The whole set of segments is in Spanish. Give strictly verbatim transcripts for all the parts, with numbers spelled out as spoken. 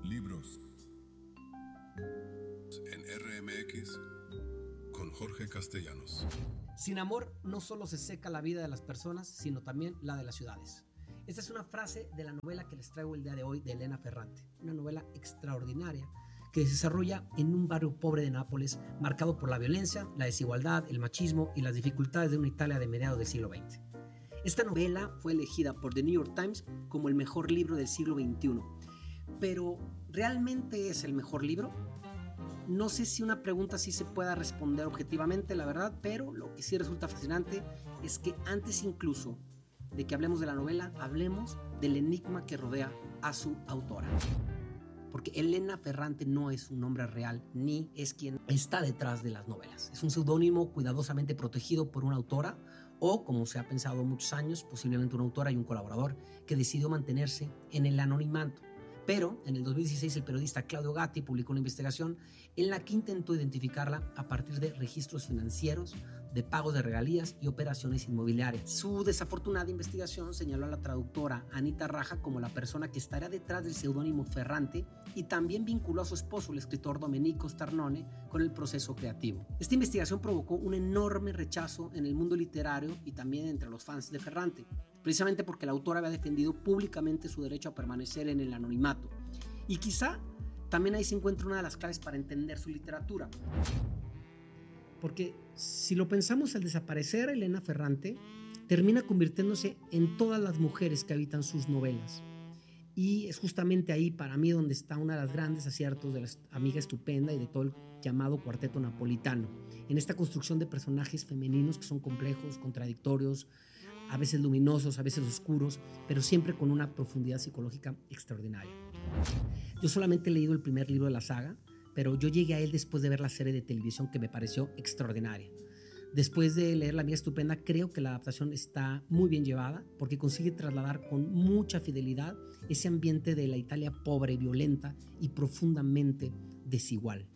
Libros en R M X con Jorge Castellanos. Sin amor no solo se seca la vida de las personas, sino también la de las ciudades. Esta es una frase de la novela que les traigo el día de hoy de Elena Ferrante, una novela extraordinaria que se desarrolla en un barrio pobre de Nápoles, marcado por la violencia, la desigualdad, el machismo y las dificultades de una Italia de mediados del siglo veinte. Esta novela fue elegida por The New York Times como el mejor libro del siglo veintiuno. Pero, ¿realmente es el mejor libro? No sé si una pregunta así se pueda responder objetivamente, la verdad, pero lo que sí resulta fascinante es que antes incluso de que hablemos de la novela, hablemos del enigma que rodea a su autora. Porque Elena Ferrante no es un nombre real, ni es quien está detrás de las novelas. Es un seudónimo cuidadosamente protegido por una autora, o, como se ha pensado muchos años, posiblemente una autora y un colaborador que decidió mantenerse en el anonimato. Pero en el dos mil dieciséis el periodista Claudio Gatti publicó una investigación en la que intentó identificarla a partir de registros financieros, de pagos de regalías y operaciones inmobiliarias. Su desafortunada investigación señaló a la traductora Anita Raja como la persona que estaría detrás del seudónimo Ferrante y también vinculó a su esposo, el escritor Domenico Starnone, con el proceso creativo. Esta investigación provocó un enorme rechazo en el mundo literario y también entre los fans de Ferrante, precisamente porque la autora había defendido públicamente su derecho a permanecer en el anonimato. Y quizá también ahí se encuentra una de las claves para entender su literatura. Porque si lo pensamos, al desaparecer Elena Ferrante, termina convirtiéndose en todas las mujeres que habitan sus novelas. Y es justamente ahí, para mí, donde está uno de los grandes aciertos de la amiga estupenda y de todo el llamado cuarteto napolitano. En esta construcción de personajes femeninos que son complejos, contradictorios, a veces luminosos, a veces oscuros, pero siempre con una profundidad psicológica extraordinaria. Yo solamente he leído el primer libro de la saga, pero yo llegué a él después de ver la serie de televisión que me pareció extraordinaria. Después de leer La amiga estupenda, creo que la adaptación está muy bien llevada porque consigue trasladar con mucha fidelidad ese ambiente de la Italia pobre, violenta y profundamente desigual.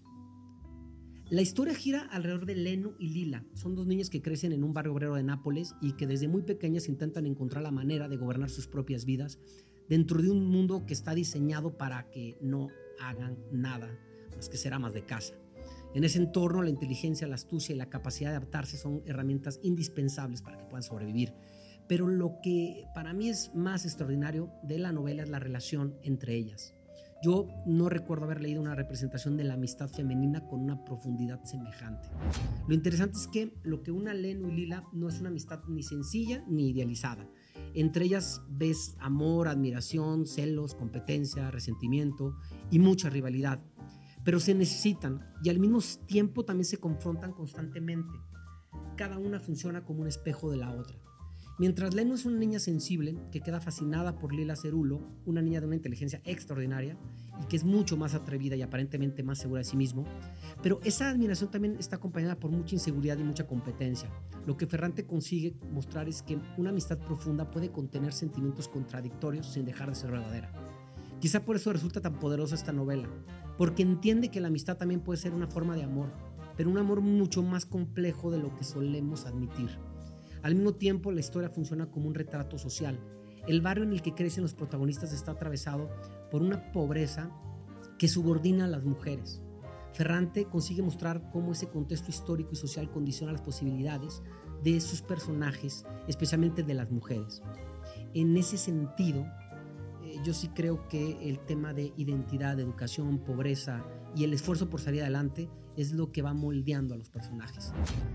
La historia gira alrededor de Leno y Lila. Son dos niñas que crecen en un barrio obrero de Nápoles y que desde muy pequeñas intentan encontrar la manera de gobernar sus propias vidas dentro de un mundo que está diseñado para que no hagan nada más que ser amas de casa. En ese entorno, la inteligencia, la astucia y la capacidad de adaptarse son herramientas indispensables para que puedan sobrevivir. Pero lo que para mí es más extraordinario de la novela es la relación entre ellas. Yo no recuerdo haber leído una representación de la amistad femenina con una profundidad semejante. Lo interesante es que lo que une a Leno y Lila no es una amistad ni sencilla ni idealizada. Entre ellas ves amor, admiración, celos, competencia, resentimiento y mucha rivalidad. Pero se necesitan y al mismo tiempo también se confrontan constantemente. Cada una funciona como un espejo de la otra. Mientras Leno es una niña sensible que queda fascinada por Lila Cerulo, una niña de una inteligencia extraordinaria y que es mucho más atrevida y aparentemente más segura de sí mismo, pero esa admiración también está acompañada por mucha inseguridad y mucha competencia. Lo que Ferrante consigue mostrar es que una amistad profunda puede contener sentimientos contradictorios sin dejar de ser verdadera. Quizá por eso resulta tan poderosa esta novela, porque entiende que la amistad también puede ser una forma de amor, pero un amor mucho más complejo de lo que solemos admitir. Al mismo tiempo, la historia funciona como un retrato social. El barrio en el que crecen los protagonistas está atravesado por una pobreza que subordina a las mujeres. Ferrante consigue mostrar cómo ese contexto histórico y social condiciona las posibilidades de sus personajes, especialmente de las mujeres. En ese sentido, yo sí creo que el tema de identidad, de educación, pobreza y el esfuerzo por salir adelante es lo que va moldeando a los personajes.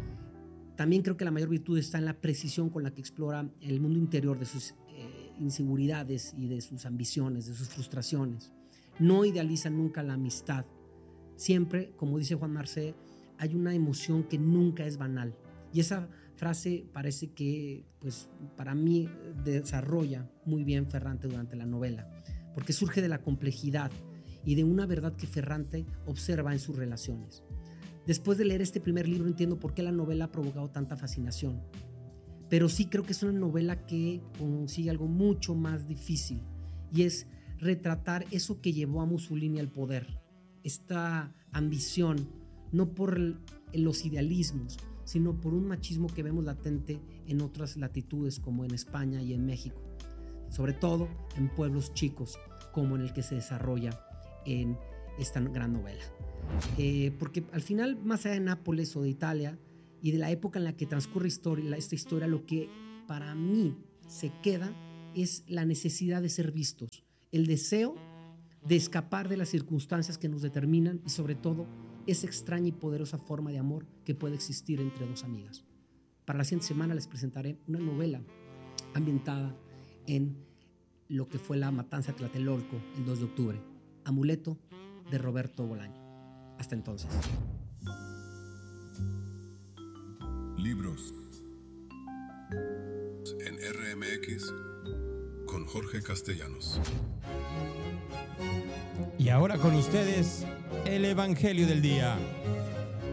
También creo que la mayor virtud está en la precisión con la que explora el mundo interior de sus eh, inseguridades y de sus ambiciones, de sus frustraciones. No idealiza nunca la amistad. Siempre, como dice Juan Marcé, hay una emoción que nunca es banal. Y esa frase parece que, pues, para mí desarrolla muy bien Ferrante durante la novela, porque surge de la complejidad y de una verdad que Ferrante observa en sus relaciones. Después de leer este primer libro entiendo por qué la novela ha provocado tanta fascinación, pero sí creo que es una novela que consigue algo mucho más difícil y es retratar eso que llevó a Mussolini al poder, esta ambición, no por los idealismos, sino por un machismo que vemos latente en otras latitudes como en España y en México, sobre todo en pueblos chicos como en el que se desarrolla en esta gran novela. Eh, porque al final, más allá de Nápoles o de Italia y de la época en la que transcurre historia, esta historia, lo que para mí se queda es la necesidad de ser vistos, el deseo de escapar de las circunstancias que nos determinan y sobre todo esa extraña y poderosa forma de amor que puede existir entre dos amigas. Para la siguiente semana les presentaré una novela ambientada en lo que fue la matanza de Tlatelolco el dos de octubre, Amuleto, de Roberto Bolaño. Hasta entonces. Libros en R M X con Jorge Castellanos. Y ahora con ustedes, el Evangelio del Día.